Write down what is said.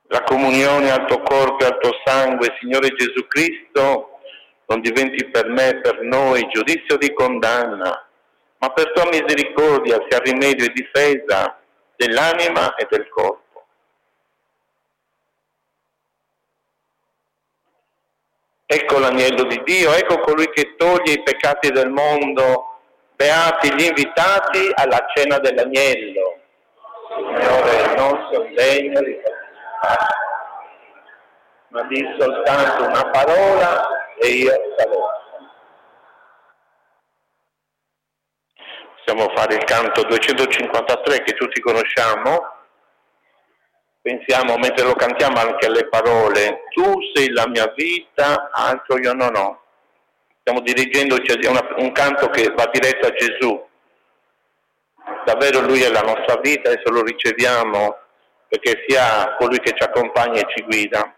La comunione al tuo corpo e al tuo sangue, Signore Gesù Cristo, non diventi per me e per noi giudizio di condanna, ma per tua misericordia sia rimedio e difesa dell'anima e del corpo. Ecco l'agnello di Dio, ecco colui che toglie i peccati del mondo. Beati gli invitati alla cena dell'agnello. Signore, non sono degno di partecipare, ma di soltanto una parola e io sarò. Possiamo fare il canto 253 che tutti conosciamo. Pensiamo, mentre lo cantiamo, anche alle parole: tu sei la mia vita, altro io non ho. Stiamo dirigendoci a un canto che va diretto a Gesù. Davvero Lui è la nostra vita e se lo riceviamo perché sia colui che ci accompagna e ci guida.